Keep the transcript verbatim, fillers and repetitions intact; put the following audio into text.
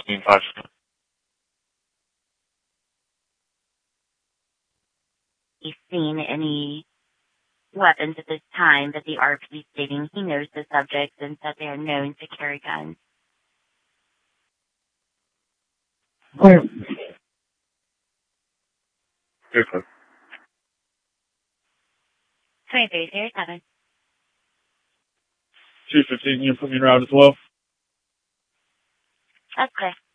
fifteen five. He's seen any weapons at this time, but the R P stating he knows the subjects and that they are known to carry guns. Clear. Good, clear. twenty-three, zero seven. two fifteen, you put me in route as well? That's clear.